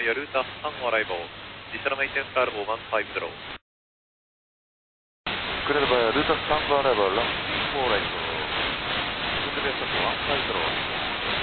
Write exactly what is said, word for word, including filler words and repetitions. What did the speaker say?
via Ruta one arrival. Additional maintenance arrival one five zero. Cleared by Ruta one arrival, four right. Cleared by one five zero.